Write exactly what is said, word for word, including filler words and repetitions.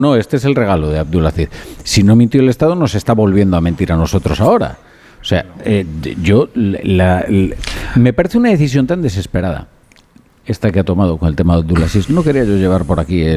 no, este es el regalo de Abdulaziz. Si no mintió el Estado, nos está volviendo a mentir a nosotros ahora. O sea, eh, yo la, la, me parece una decisión tan desesperada esta que ha tomado con el tema de Abdulaziz. No quería yo llevar por aquí el